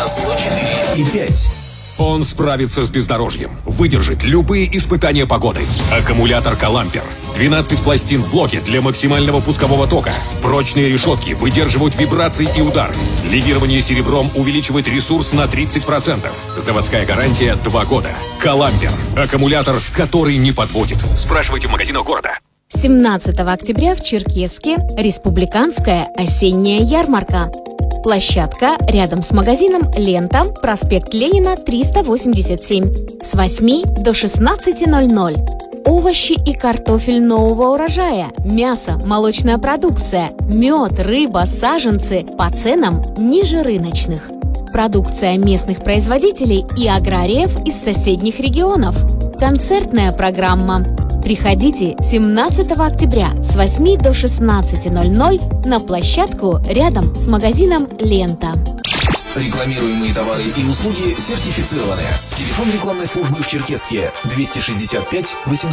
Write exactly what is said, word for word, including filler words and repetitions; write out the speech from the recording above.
сто четыре и пять. Он справится с бездорожьем, выдержит любые испытания погоды. Аккумулятор «Калампер». двенадцать пластин в блоке для максимального пускового тока. Прочные решетки выдерживают вибрации и удары. Легирование серебром увеличивает ресурс на тридцать процентов. Заводская гарантия два года. «Калампер». Аккумулятор, который не подводит. Спрашивайте в магазинах города. семнадцатого октября в Черкесске республиканская осенняя ярмарка. Площадка рядом с магазином «Лента», проспект Ленина, триста восемьдесят семь. С восьми до шестнадцати ноль-ноль. Овощи и картофель нового урожая, мясо, молочная продукция, мед, рыба, саженцы по ценам ниже рыночных. Продукция местных производителей и аграриев из соседних регионов. Концертная программа. Приходите семнадцатого октября с восьми до шестнадцати ноль-ноль на площадку рядом с магазином «Лента». Рекламируемые товары и услуги сертифицированы. Телефон рекламной службы в Черкесске двести шестьдесят пять восемьсот.